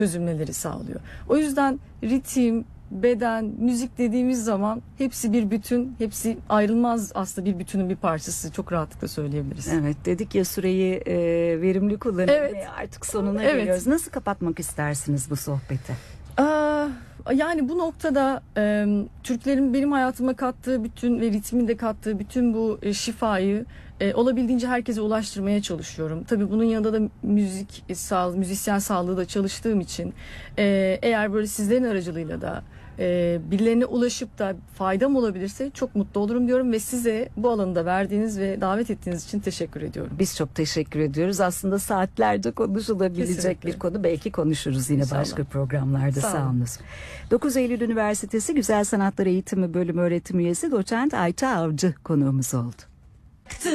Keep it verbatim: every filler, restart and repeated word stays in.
çözümlemeleri sağlıyor. O yüzden ritim, beden, müzik dediğimiz zaman hepsi bir bütün, hepsi ayrılmaz aslında bir bütünün bir parçası. Çok rahatlıkla söyleyebiliriz. Evet, dedik ya süreyi e, verimli kullanın. Evet. Ve artık sonuna Evet. geliyoruz. Nasıl kapatmak istersiniz bu sohbeti? Aa, yani bu noktada e, Türklerin benim hayatıma kattığı bütün ve ritmin de kattığı bütün bu e, şifayı e, olabildiğince herkese ulaştırmaya çalışıyorum. Tabii bunun yanında da müzik e, sağ, müzisyen sağlığı da çalıştığım için e, eğer böyle sizlerin aracılığıyla da e, birilerine ulaşıp da faydam olabilirse çok mutlu olurum diyorum ve size bu alanda verdiğiniz ve davet ettiğiniz için teşekkür ediyorum. Biz çok teşekkür ediyoruz. Aslında saatlerce konuşulabilecek Kesinlikle. bir konu. Belki konuşuruz yine İnşallah. başka programlarda. Sağ Sağ olun. olunuz. dokuz Eylül Üniversitesi Güzel Sanatlar Eğitimi Bölümü öğretim üyesi doçent Ayça Avcı konuğumuz oldu.